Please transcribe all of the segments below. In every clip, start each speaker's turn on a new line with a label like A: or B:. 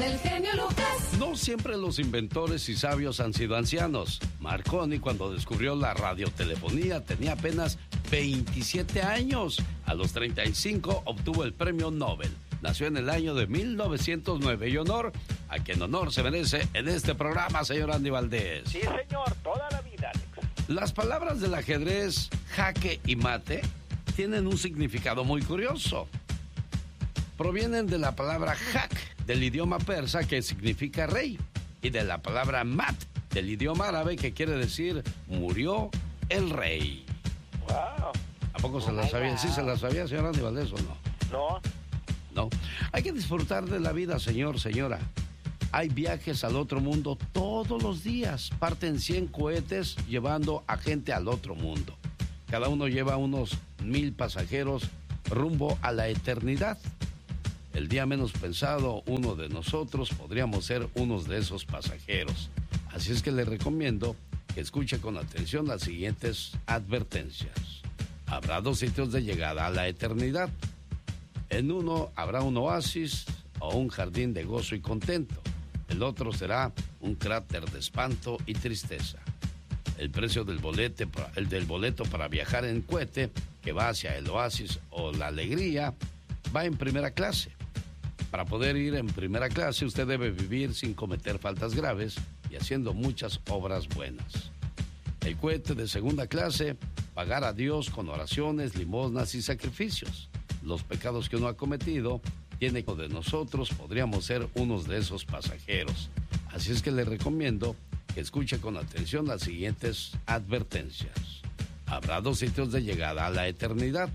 A: del genio Lucas.
B: No siempre los inventores y sabios han sido ancianos. Marconi, cuando descubrió la radiotelefonía, tenía apenas 27 años. A los 35 obtuvo el premio Nobel. Nació en el año de 1909 y honor a quien honor se merece en este programa, señor Andy Valdés.
C: Sí, señor, toda la vida, Alex.
B: Las palabras del ajedrez jaque y mate tienen un significado muy curioso. Provienen de la palabra jak, del idioma persa, que significa rey, y de la palabra mat, del idioma árabe, que quiere decir murió el rey.
C: Wow.
B: ¿A poco se la sabía? ¿Sí se la sabía, señor Andy Valdés, o no?
C: No.
B: No. Hay que disfrutar de la vida, señor, señora. Hay viajes al otro mundo todos los días. Parten 100 cohetes llevando a gente al otro mundo. Cada uno lleva unos 1000 pasajeros rumbo a la eternidad. El día menos pensado, uno de nosotros podríamos ser unos de esos pasajeros. Así es que le recomiendo que escuche con atención las siguientes advertencias. Habrá 2 sitios de llegada a la eternidad. En uno habrá un oasis o un jardín de gozo y contento. El otro será un cráter de espanto y tristeza. El precio del boleto para viajar en cohete, que va hacia el oasis o la alegría, va en primera clase. Para poder ir en primera clase, usted debe vivir sin cometer faltas graves y haciendo muchas obras buenas. El cohete de segunda clase, pagar a Dios con oraciones, limosnas y sacrificios. Los pecados que uno ha cometido, tiene que de nosotros podríamos ser unos de esos pasajeros. Así es que le recomiendo que escuche con atención las siguientes advertencias. Habrá 2 sitios de llegada a la eternidad.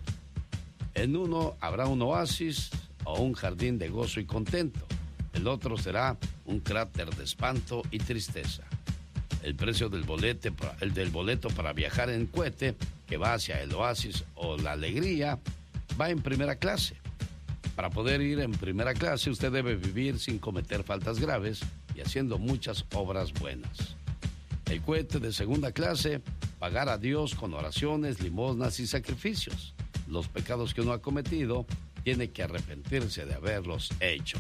B: En uno habrá un oasis o un jardín de gozo y contento. El otro será un cráter de espanto y tristeza. El precio del boleto para viajar en cohete, que va hacia el oasis o la alegría, va en primera clase. Para poder ir en primera clase, usted debe vivir sin cometer faltas graves y haciendo muchas obras buenas. El cohete de segunda clase, pagar a Dios con oraciones, limosnas y sacrificios. Los pecados que uno ha cometido, tiene que arrepentirse de haberlos hecho.